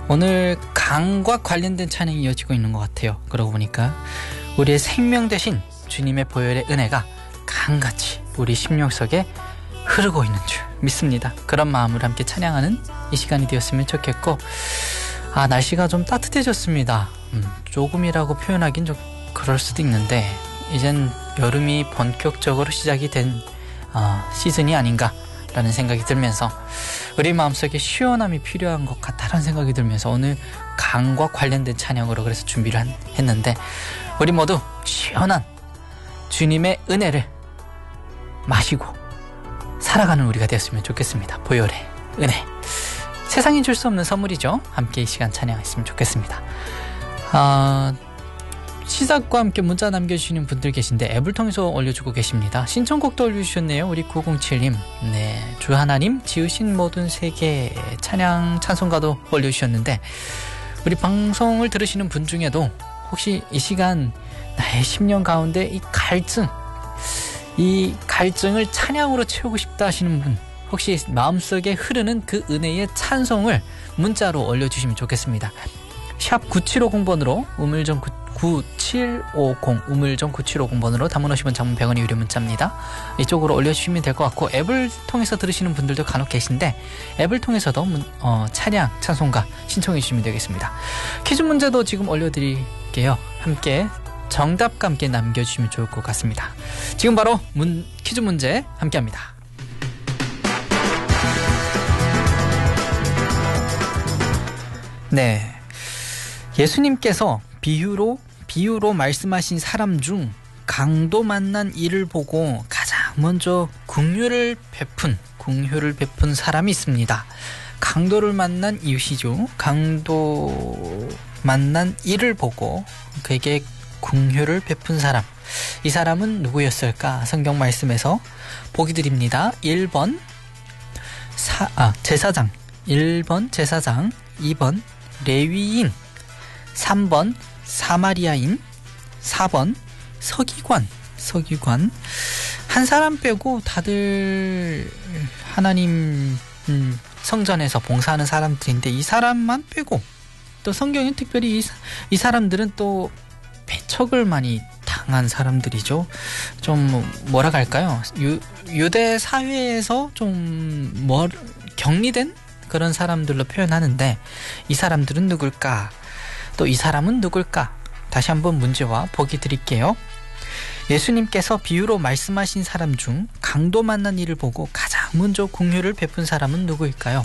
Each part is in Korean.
오늘 강과 관련된 찬양이 이어지고 있는 것 같아요. 그러고 보니까 우리의 생명 대신 주님의 보혈의 은혜가 강같이 우리 심령 속에 흐르고 있는 줄 믿습니다. 그런 마음으로 함께 찬양하는 이 시간이 되었으면 좋겠고, 날씨가 좀 따뜻해졌습니다. 조금이라고 표현하긴 좀 그럴 수도 있는데 이젠 여름이 본격적으로 시작이 된 시즌이 아닌가라는 생각이 들면서 우리 마음속에 시원함이 필요한 것 같다라는 생각이 들면서 오늘 강과 관련된 찬양으로 그래서 준비를 했는데, 우리 모두 시원한 주님의 은혜를 마시고 살아가는 우리가 되었으면 좋겠습니다. 보혈의 은혜, 세상이 줄 수 없는 선물이죠. 함께 이 시간 찬양했으면 좋겠습니다. 시작과 함께 문자 남겨주시는 분들 계신데 앱을 통해서 올려주고 계십니다. 신청곡도 올려주셨네요. 우리 907님. 네, 주 하나님 지으신 모든 세계 찬양 찬송가도 올려주셨는데, 우리 방송을 들으시는 분 중에도 혹시 이 시간 나의 심령 가운데 이 갈증을 찬양으로 채우고 싶다 하시는 분, 혹시 마음속에 흐르는 그 은혜의 찬송을 문자로 올려주시면 좋겠습니다. 샵 9750번으로 우물정 9750 우물정 9750번으로 담은 50원, 장문 100원이 유료 문자입니다. 이쪽으로 올려주시면 될 것 같고, 앱을 통해서 들으시는 분들도 간혹 계신데 앱을 통해서도 찬양, 찬송가 신청해 주시면 되겠습니다. 퀴즈 문제도 지금 올려드릴게요. 함께 정답과 함께 남겨주시면 좋을 것 같습니다. 지금 바로 퀴즈 문제 함께합니다. 네, 예수님께서 비유로 말씀하신 사람 중 강도 만난 이를 보고 가장 먼저 긍휼을 베푼 사람이 있습니다. 강도를 만난 이웃이죠. 강도 만난 이를 보고 그에게 긍휼을 베푼 사람, 이 사람은 누구였을까? 성경 말씀에서 보기 드립니다. 1번 제사장, 1번 제사장, 2번 레위인, 3번 사마리아인, 4번 서기관. 한 사람 빼고 다들 하나님 성전에서 봉사하는 사람들인데, 이 사람만 빼고 또 성경은 특별히 이 사람들은 또 배척을 많이 당한 사람들이죠. 좀 뭐라 할까요? 유대 사회에서 좀 격리된 그런 사람들로 표현하는데, 이 사람들은 누굴까? 또 이 사람은 누굴까? 다시 한번 문제와 보기 드릴게요. 예수님께서 비유로 말씀하신 사람 중 강도 만난 이를 보고 가장 먼저 긍휼을 베푼 사람은 누구일까요?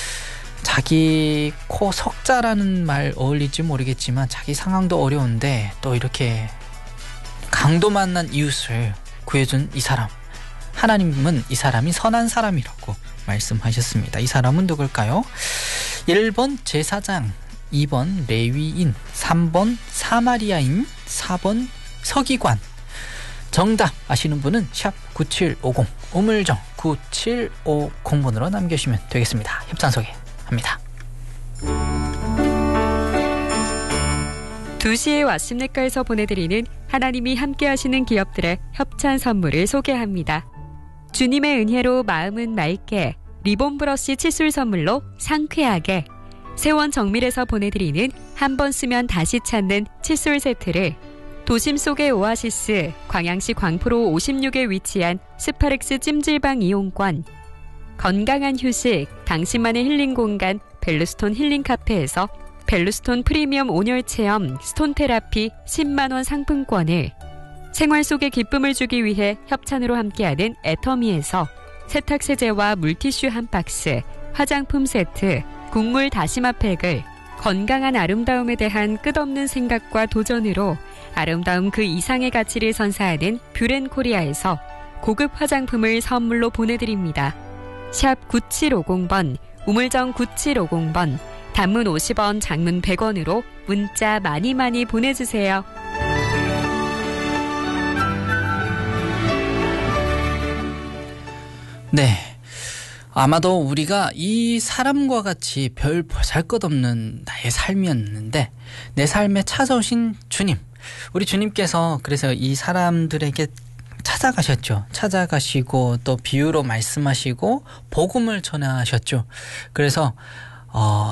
자기 코 석자라는 말 어울릴지 모르겠지만 자기 상황도 어려운데 또 이렇게 강도 만난 이웃을 구해준 이 사람, 하나님은 이 사람이 선한 사람이라고 말씀하셨습니다. 이 사람은 누굴까요? 1번 제사장, 2번 레위인, 3번 사마리아인, 4번 서기관. 정답 아시는 분은 샵 9750 우물정 9750번으로 남겨주시면 되겠습니다. 협찬 소개합니다. 2시에 왓십네카에서 보내드리는 하나님이 함께하시는 기업들의 협찬 선물을 소개합니다. 주님의 은혜로 마음은 맑게, 리본 브러쉬 칫솔 선물로 상쾌하게, 세원 정밀에서 보내드리는 한 번 쓰면 다시 찾는 칫솔 세트를, 도심 속의 오아시스 광양시 광포로 56에 위치한 스파렉스 찜질방 이용권, 건강한 휴식 당신만의 힐링 공간 벨루스톤 힐링 카페에서 벨루스톤 프리미엄 온열 체험 스톤 테라피 10만원 상품권을, 생활 속의 기쁨을 주기 위해 협찬으로 함께하는 애터미에서 세탁세제와 물티슈 한 박스, 화장품 세트, 국물 다시마 팩을, 건강한 아름다움에 대한 끝없는 생각과 도전으로 아름다움 그 이상의 가치를 선사하는 뷰렌코리아에서 고급 화장품을 선물로 보내드립니다. 샵 9750번, 우물정 9750번, 단문 50원, 장문 100원으로 문자 많이 보내주세요. 네, 아마도 우리가 이 사람과 같이 별 보잘것없는 나의 삶이었는데 내 삶에 찾아오신 주님, 우리 주님께서 그래서 이 사람들에게 찾아가셨죠. 찾아가시고 또 비유로 말씀하시고 복음을 전하셨죠. 그래서